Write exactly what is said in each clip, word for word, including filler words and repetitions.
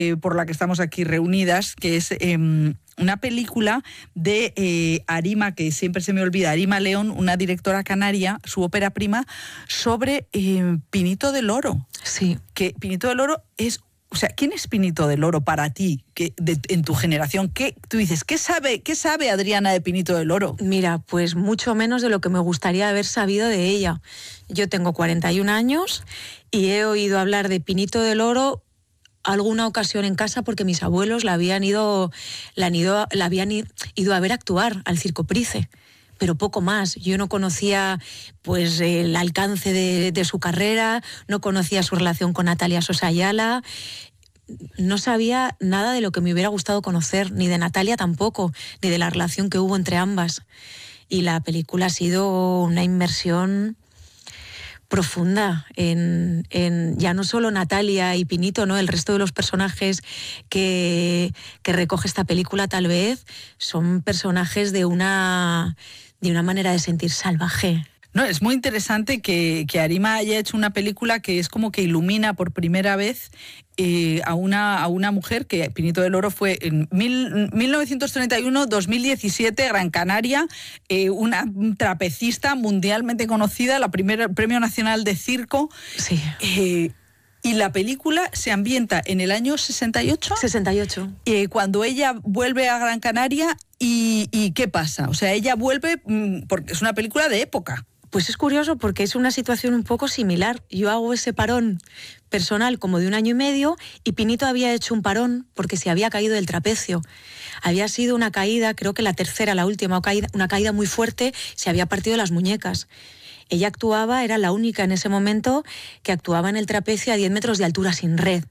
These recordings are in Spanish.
eh, por la que estamos aquí reunidas, que es eh, una película de eh, Arima, que siempre se me olvida, Arima León, una directora canaria, su ópera prima, sobre eh, Pinito del Oro. Sí. Que Pinito del Oro es... O sea, ¿quién es Pinito del Oro para ti, que, de, en tu generación? ¿Qué, tú dices, ¿qué sabe, ¿qué sabe Adriana de Pinito del Oro? Mira, pues mucho menos de lo que me gustaría haber sabido de ella. Yo tengo cuarenta y un años y he oído hablar de Pinito del Oro alguna ocasión en casa porque mis abuelos la habían ido, la han ido, la habían ido a ver actuar al Circo Price. Pero poco más. Yo no conocía pues el alcance de, de su carrera, no conocía su relación con Natalia Sosa Ayala, no sabía nada de lo que me hubiera gustado conocer, ni de Natalia tampoco, ni de la relación que hubo entre ambas. Y la película ha sido una inmersión profunda en, en ya no solo Natalia y Pinito, ¿no? El resto de los personajes que, que recoge esta película tal vez son personajes de una... de una manera de sentir salvaje. No, es muy interesante que, que Arima haya hecho una película que es como que ilumina por primera vez eh, a, una, a una mujer, que Pinito del Oro fue en mil, mil novecientos treinta y uno a dos mil diecisiete, Gran Canaria, eh, una trapecista mundialmente conocida, la primera Premio Nacional de Circo. Sí. Eh, Y la película se ambienta en el año sesenta y ocho. sesenta y ocho. Eh, cuando ella vuelve a Gran Canaria y, y ¿qué pasa? O sea, ella vuelve mmm, porque es una película de época. Pues es curioso porque es una situación un poco similar. Yo hago ese parón personal como de un año y medio y Pinito había hecho un parón porque se había caído del trapecio. Había sido una caída, creo que la tercera, la última, una caída muy fuerte, se había partido las muñecas. Ella actuaba, era la única en ese momento que actuaba en el trapecio a diez metros de altura sin red.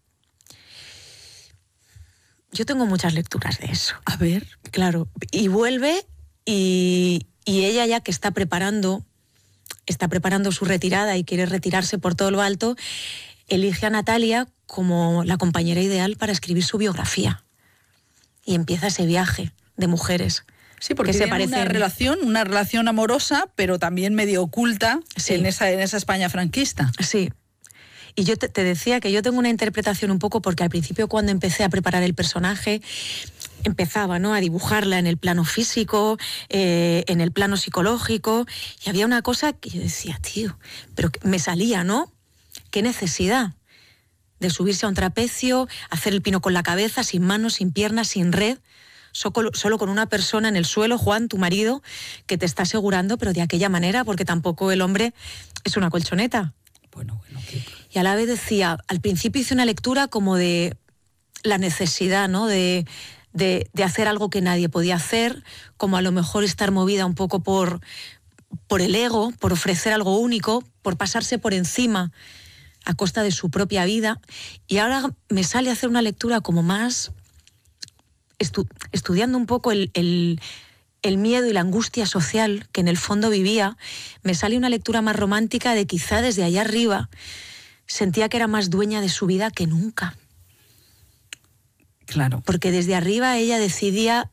Yo tengo muchas lecturas de eso. A ver. Claro, y vuelve y, y ella ya que está preparando, está preparando su retirada y quiere retirarse por todo lo alto, elige a Natalia como la compañera ideal para escribir su biografía. Y empieza ese viaje de mujeres. Sí, porque que tienen se parecen... una relación, una relación amorosa, pero también medio oculta sí. en, esa, en esa España franquista. Sí. Y yo te, te decía que yo tengo una interpretación un poco, porque al principio cuando empecé a preparar el personaje, empezaba, ¿no?, a dibujarla en el plano físico, eh, en el plano psicológico, y había una cosa que yo decía, tío, pero me salía, ¿no? ¿Qué necesidad de subirse a un trapecio, hacer el pino con la cabeza, sin manos, sin piernas, sin red? Solo con una persona en el suelo, Juan, tu marido, que te está asegurando, pero de aquella manera, porque tampoco el hombre es una colchoneta. Bueno, bueno, ¿qué? Y a la vez decía, al principio hice una lectura como de la necesidad, ¿no?, de, de, de hacer algo que nadie podía hacer, como a lo mejor estar movida un poco por, por el ego, por ofrecer algo único, por pasarse por encima a costa de su propia vida. Y ahora me sale a hacer una lectura como más... Estu- estudiando un poco el, el, el miedo y la angustia social que en el fondo vivía, me sale una lectura más romántica de quizá desde allá arriba sentía que era más dueña de su vida que nunca. Claro. Porque desde arriba ella decidía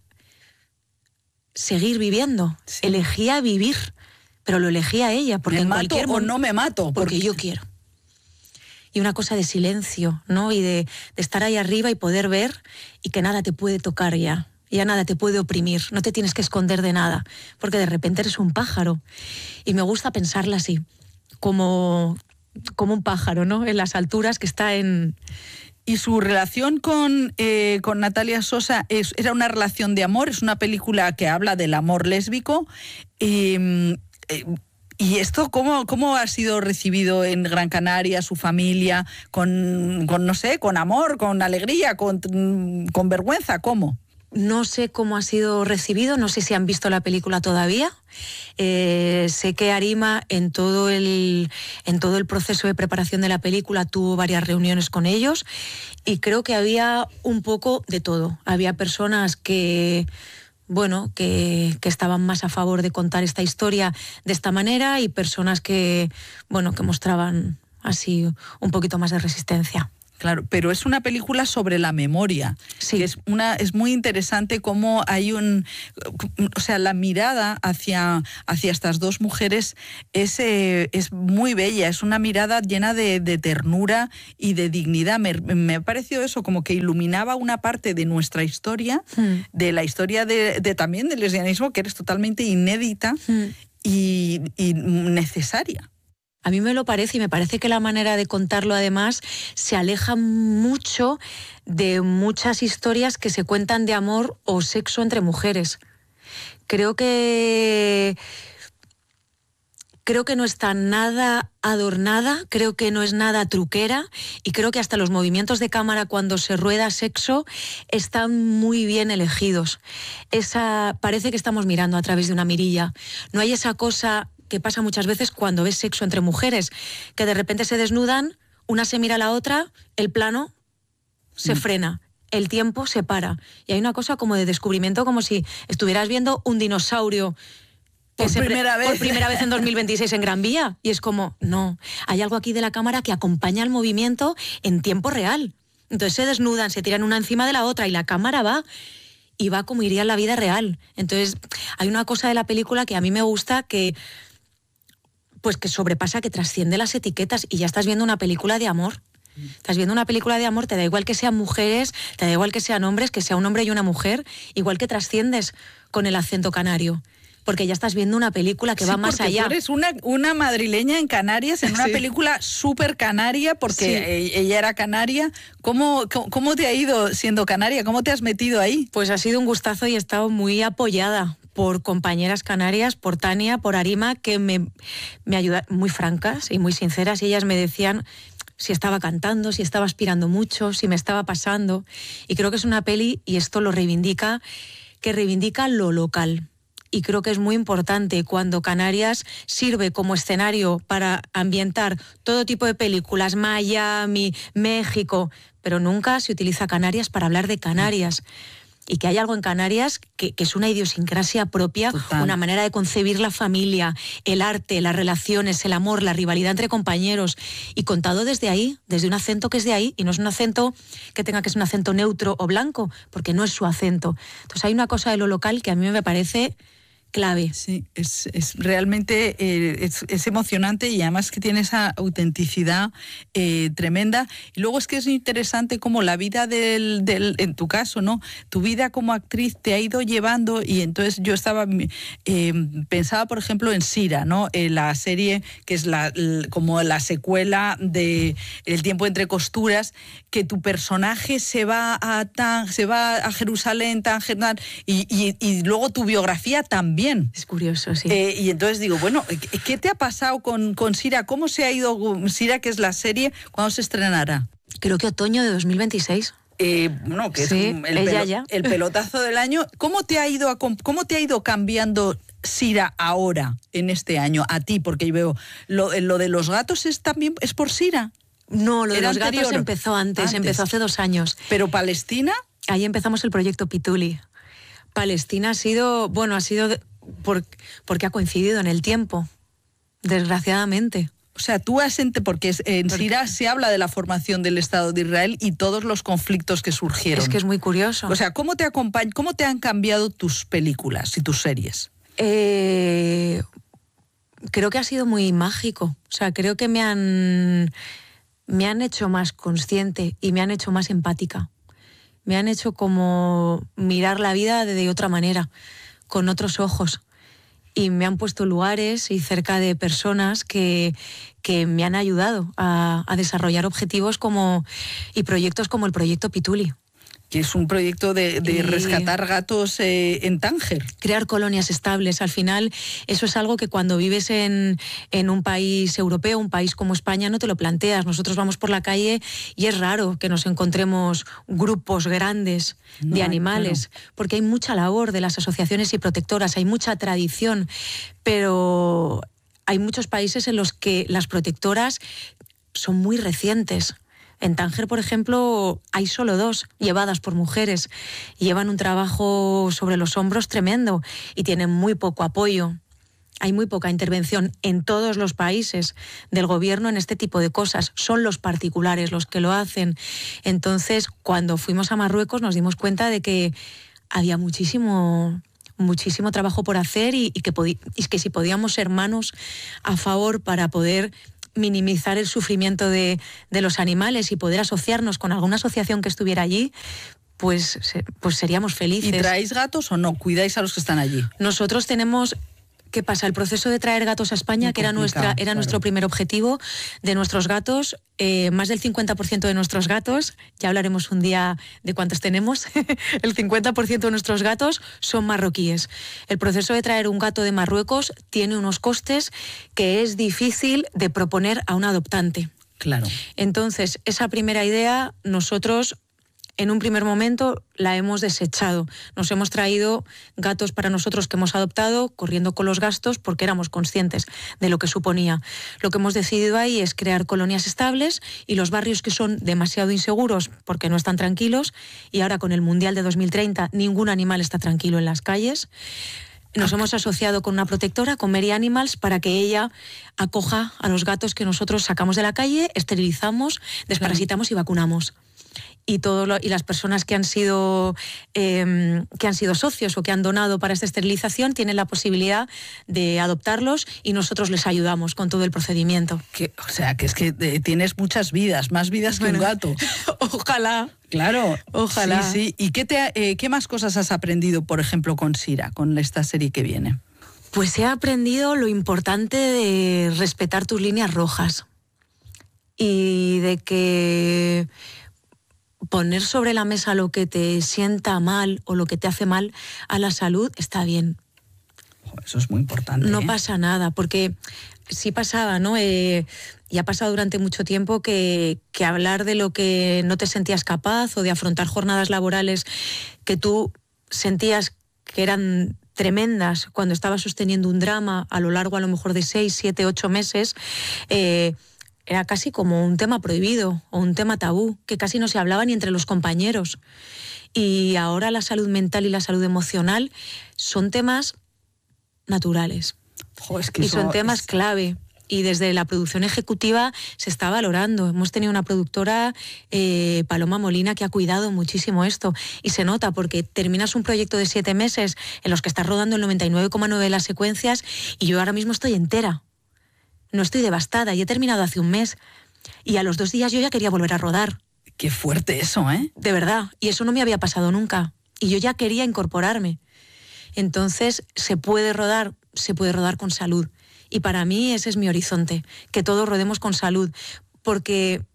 seguir viviendo, sí. Elegía vivir, pero lo elegía ella. Porque ¿Me en mato cualquier o momento, no me mato? Porque, porque yo quiero. Y una cosa de silencio, ¿no? Y de, de estar ahí arriba y poder ver y que nada te puede tocar ya. Ya nada te puede oprimir, no te tienes que esconder de nada, porque de repente eres un pájaro. Y me gusta pensarla así, como, como un pájaro, ¿no? En las alturas que está en... Y su relación con, eh, con Natalia Sosa es, era una relación de amor, es una película que habla del amor lésbico. Eh, eh, ¿Y esto cómo, cómo ha sido recibido en Gran Canaria, su familia, con, con no sé, con amor, con alegría, con, con vergüenza? ¿Cómo? No sé cómo ha sido recibido, no sé si han visto la película todavía. Eh, sé que Arima en todo el, en todo el proceso de preparación de la película tuvo varias reuniones con ellos y creo que había un poco de todo. Había personas que... bueno, que, que estaban más a favor de contar esta historia de esta manera y personas que, bueno, que mostraban así un poquito más de resistencia. Claro, pero es una película sobre la memoria. Sí. Que es, una, es muy interesante cómo hay un... O sea, la mirada hacia, hacia estas dos mujeres es, eh, es muy bella, es una mirada llena de, de ternura y de dignidad. Me, me ha parecido eso, como que iluminaba una parte de nuestra historia, mm. de la historia de, de también del lesbianismo, que es totalmente inédita mm. y, y necesaria. A mí me lo parece, y me parece que la manera de contarlo además se aleja mucho de muchas historias que se cuentan de amor o sexo entre mujeres. Creo que creo que no está nada adornada, creo que no es nada truquera, y creo que hasta los movimientos de cámara cuando se rueda sexo están muy bien elegidos. Esa, parece que estamos mirando a través de una mirilla. No hay esa cosa que pasa muchas veces cuando ves sexo entre mujeres, que de repente se desnudan, una se mira a la otra, el plano se mm. frena, el tiempo se para. Y hay una cosa como de descubrimiento, como si estuvieras viendo un dinosaurio por primera vez. Por primera vez en dos mil veintiséis en Gran Vía. Y es como, no, hay algo aquí de la cámara que acompaña el movimiento en tiempo real. Entonces se desnudan, se tiran una encima de la otra y la cámara va... y va como iría en la vida real. Entonces hay una cosa de la película que a mí me gusta, que... pues que sobrepasa, que trasciende las etiquetas, y ya estás viendo una película de amor. Estás viendo una película de amor, te da igual que sean mujeres, te da igual que sean hombres, que sea un hombre y una mujer, igual que trasciendes con el acento canario. Porque ya estás viendo una película que sí, va más allá. Tú eres una, una madrileña en Canarias, en una sí. película súper canaria, porque sí. ella era canaria. ¿Cómo, cómo, ¿Cómo te ha ido siendo canaria? ¿Cómo te has metido ahí? Pues ha sido un gustazo y he estado muy apoyada por compañeras canarias, por Tania, por Arima, que me, me ayudaron, muy francas y muy sinceras, y ellas me decían si estaba cantando, si estaba aspirando mucho, si me estaba pasando. Y creo que es una peli, y esto lo reivindica, que reivindica lo local. Y creo que es muy importante cuando Canarias sirve como escenario para ambientar todo tipo de películas, Miami, México, pero nunca se utiliza Canarias para hablar de Canarias. Y que hay algo en Canarias que, que es una idiosincrasia propia, total. Una manera de concebir la familia, el arte, las relaciones, el amor, la rivalidad entre compañeros, y contado desde ahí, desde un acento que es de ahí, y no es un acento que tenga que ser un acento neutro o blanco, porque no es su acento. Entonces hay una cosa de lo local que a mí me parece clave. Sí, es, es realmente eh, es, es emocionante, y además que tiene esa autenticidad eh, tremenda. Y luego es que es interesante cómo la vida del, del, en tu caso, ¿no? Tu vida como actriz te ha ido llevando, y entonces yo estaba, eh, pensaba por ejemplo en Sira, ¿no? Eh, la serie que es la, como la secuela de El tiempo entre costuras, que tu personaje se va a, Tan, se va a Jerusalén, Tánger, y, y, y luego tu biografía también. Es curioso, sí. Eh, y entonces digo, bueno, ¿qué te ha pasado con, con Sira? ¿Cómo se ha ido Sira, que es la serie? ¿Cuándo se estrenará? Creo que otoño de dos mil veintiséis. Eh, bueno, que sí, es el, ella pelo, ya. el pelotazo del año. ¿Cómo te ha ido a, cómo te ha ido cambiando Sira ahora, en este año, a ti? Porque yo veo, lo, lo de los gatos es también, ¿es por Sira? No, lo de ¿Era los anterior? gatos empezó antes, antes, empezó hace dos años. ¿Pero Palestina? Ahí empezamos el proyecto Pituli. Palestina ha sido, bueno, ha sido... De, Por, porque ha coincidido en el tiempo, desgraciadamente. O sea, tú has entendido, porque en Sira se habla de la formación del Estado de Israel y todos los conflictos que surgieron. Es que es muy curioso. O sea, ¿cómo te acompañ- cómo te han cambiado tus películas y tus series? Eh, creo que ha sido muy mágico. O sea, creo que me han, me han hecho más consciente y me han hecho más empática. Me han hecho como mirar la vida de, de otra manera, con otros ojos, y me han puesto lugares y cerca de personas que, que me han ayudado a, a desarrollar objetivos como, y proyectos como el proyecto Pituli. Que es un proyecto de, de rescatar gatos eh, en Tánger. Crear colonias estables. Al final, eso es algo que cuando vives en, en un país europeo, un país como España, no te lo planteas. Nosotros vamos por la calle y es raro que nos encontremos grupos grandes no, de animales, claro. Porque hay mucha labor de las asociaciones y protectoras, hay mucha tradición, pero hay muchos países en los que las protectoras son muy recientes. En Tánger, por ejemplo, hay solo dos, llevadas por mujeres. Llevan un trabajo sobre los hombros tremendo y tienen muy poco apoyo. hay muy poca intervención en todos los países del gobierno en este tipo de cosas. Son los particulares los que lo hacen. Entonces, cuando fuimos a Marruecos nos dimos cuenta de que había muchísimo, muchísimo trabajo por hacer y, y, que podi- y que si podíamos ser manos a favor para poder minimizar el sufrimiento de, de los animales y poder asociarnos con alguna asociación que estuviera allí, pues, pues seríamos felices. ¿Y traéis gatos o no? ¿Cuidáis a los que están allí? Nosotros tenemos... ¿Qué pasa? El proceso de traer gatos a España, muy que era, nuestra, era claro. nuestro primer objetivo, de nuestros gatos, eh, más del cincuenta por ciento de nuestros gatos, ya hablaremos un día de cuántos tenemos, el cincuenta por ciento de nuestros gatos son marroquíes. El proceso de traer un gato de Marruecos tiene unos costes que es difícil de proponer a un adoptante. Claro. Entonces, esa primera idea, nosotros... en un primer momento la hemos desechado. Nos hemos traído gatos para nosotros que hemos adoptado, corriendo con los gastos, porque éramos conscientes de lo que suponía. Lo que hemos decidido ahí es crear colonias estables y los barrios que son demasiado inseguros porque no están tranquilos, y ahora con el Mundial de dos mil treinta ningún animal está tranquilo en las calles. Nos hemos asociado con una protectora, con Mary Animals, para que ella acoja a los gatos que nosotros sacamos de la calle, esterilizamos, desparasitamos y vacunamos. Y, todo lo, y las personas que han sido eh, que han sido socios o que han donado para esta esterilización tienen la posibilidad de adoptarlos y nosotros les ayudamos con todo el procedimiento. Que, o sea, que es que eh, tienes muchas vidas, más vidas bueno, que un gato. Ojalá. Claro, ojalá. Sí, sí. ¿Y qué, te, eh, qué más cosas has aprendido, por ejemplo, con Sira, con esta serie que viene? Pues he aprendido lo importante de respetar tus líneas rojas y de que poner sobre la mesa lo que te sienta mal o lo que te hace mal a la salud está bien. Eso es muy importante. No ¿eh? pasa nada, porque sí pasaba, ¿no? Eh, y ha pasado durante mucho tiempo que, que hablar de lo que no te sentías capaz o de afrontar jornadas laborales que tú sentías que eran tremendas cuando estabas sosteniendo un drama a lo largo a lo mejor de seis, siete, ocho meses, eh, era casi como un tema prohibido o un tema tabú, que casi no se hablaba ni entre los compañeros. Y ahora la salud mental y la salud emocional son temas naturales. Jo, es que y son temas es... clave. Y desde la producción ejecutiva se está valorando. Hemos tenido una productora, eh, Paloma Molina, que ha cuidado muchísimo esto. Y se nota porque terminas un proyecto de siete meses en los que estás rodando el noventa y nueve coma nueve de las secuencias y yo ahora mismo estoy entera. No estoy devastada y he terminado hace un mes. Y a los dos días yo ya quería volver a rodar. Qué fuerte eso, ¿eh? De verdad. Y eso no me había pasado nunca. Y yo ya quería incorporarme. Entonces, se puede rodar, se puede rodar con salud. Y para mí ese es mi horizonte, que todos rodemos con salud. Porque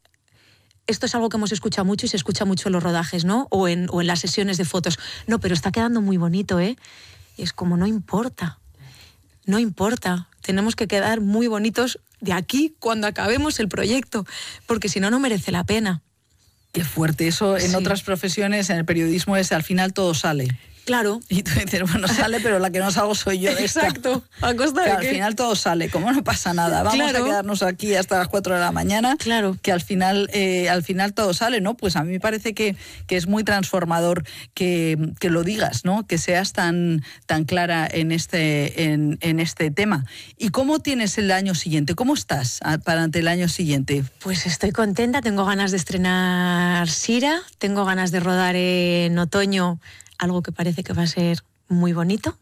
esto es algo que hemos escuchado mucho y se escucha mucho en los rodajes, ¿no? O en, o en las sesiones de fotos. No, pero está quedando muy bonito, ¿eh? Y es como, no importa. No importa. Tenemos que quedar muy bonitos de aquí cuando acabemos el proyecto, porque si no, no merece la pena. Qué fuerte. Eso en sí. Otras profesiones, en el periodismo, es al final todo sale. Claro. Y tú dices, bueno, sale, pero la que no salgo soy yo de esta. Exacto. ¿A costa de que qué? Al final todo sale, como no pasa nada. Vamos claro. a quedarnos aquí hasta las cuatro de la mañana. Claro. Que al final, eh, al final todo sale, ¿no? Pues a mí me parece que, que es muy transformador que, que lo digas, ¿no? Que seas tan, tan clara en este, en, en este tema. ¿Y cómo tienes el año siguiente? ¿Cómo estás para ante el año siguiente? Pues estoy contenta, tengo ganas de estrenar Sira, tengo ganas de rodar en otoño algo que parece que va a ser muy bonito.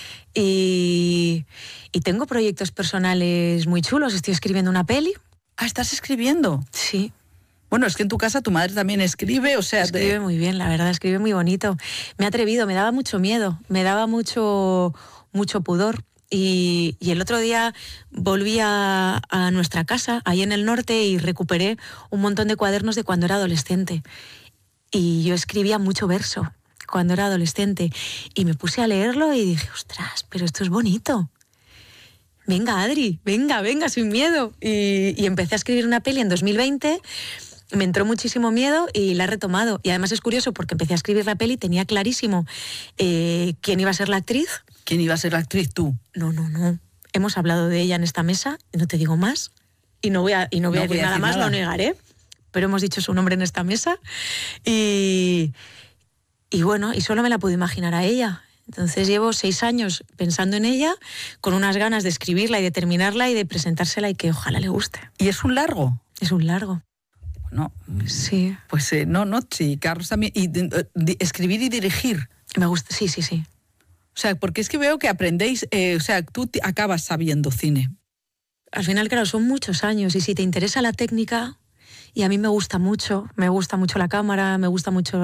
Y, y tengo proyectos personales muy chulos. Estoy escribiendo una peli. Ah, ¿estás escribiendo? Sí. Bueno, es que en tu casa tu madre también escribe, o sea... Escribe de... muy bien, la verdad, escribe muy bonito. Me ha atrevido, me daba mucho miedo, me daba mucho, mucho pudor. Y, y el otro día volví a, a nuestra casa, ahí en el norte, y recuperé un montón de cuadernos de cuando era adolescente. Y yo escribía mucho verso cuando era adolescente, y me puse a leerlo y dije, ostras, pero esto es bonito. Venga, Adri, venga, venga, sin miedo. Y, y empecé a escribir una peli en dos mil veinte, me entró muchísimo miedo y la he retomado. Y además es curioso porque empecé a escribir la peli, tenía clarísimo eh, quién iba a ser la actriz. ¿Quién iba a ser la actriz? ¿Tú? No, no, no. Hemos hablado de ella en esta mesa, no te digo más, y no voy a, y no voy no a decir voy a nada decir más, nada. Lo negaré, pero hemos dicho su nombre en esta mesa. Y... Y bueno, y solo me la pude imaginar a ella. Entonces llevo seis años pensando en ella, con unas ganas de escribirla y de terminarla y de presentársela y que ojalá le guste. ¿Y es un largo? Es un largo. No. Sí. Pues eh, no, no, sí, Carlos también. Y de, de, escribir y dirigir. Me gusta, sí, sí, sí. O sea, porque es que veo que aprendéis, eh, o sea, tú te acabas sabiendo cine. Al final, claro, son muchos años y si te interesa la técnica, y a mí me gusta mucho, me gusta mucho la cámara, me gusta mucho